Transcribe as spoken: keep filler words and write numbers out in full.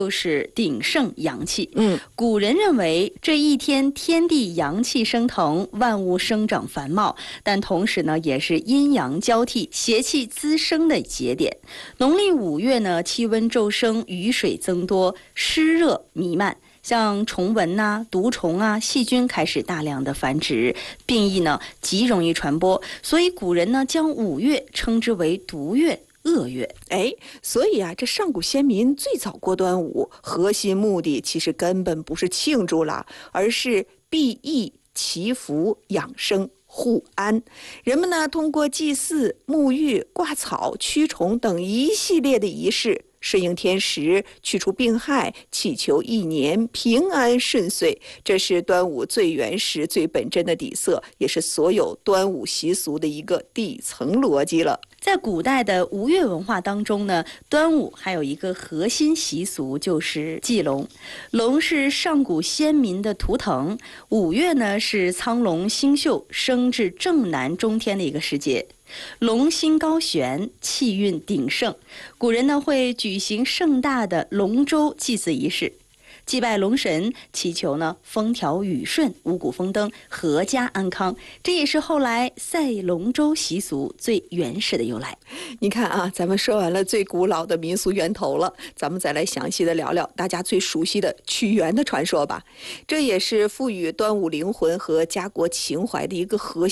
就是鼎盛阳气。 嗯， 古人认为这一天天地阳气升腾，万物生长繁茂，但同时呢，也是阴阳交替、邪气滋生的节点。农历五月呢，气温骤升，雨水增多，湿热弥漫。像虫蚊呐、毒虫啊、细菌开始大量的繁殖，病疫呢极容易传播，所以古人呢将五月称之为毒月、恶月。 哎，所以啊，这上古先民最早过端午，核心目的其实根本不是庆祝啦，而是避疫、祈福、养生、护安。人们呢，通过祭祀、沐浴、挂草、驱虫等一系列的仪式，顺应天时，去除病害，祈求一年平安顺遂。这是端午最原始、最本真的底色，也是所有端午习俗的一个底层逻辑了。 在古代的吴越文化当中呢，端午还有一个核心习俗，就是祭龙。龙是上古先民的图腾，五月呢是苍龙星宿升至正南中天的一个时节。龙星高悬，气运鼎盛，古人呢会举行盛大的龙舟祭祀仪式，祭拜龙神，祈求呢风调雨顺、五谷丰登、阖家安康。这也是后来赛龙舟习俗最原始的由来。 你看啊，咱们说完了最古老的民俗源头了，咱们再来详细的聊聊大家最熟悉的屈原的传说吧。这也是赋予端午灵魂和家国情怀的一个核心。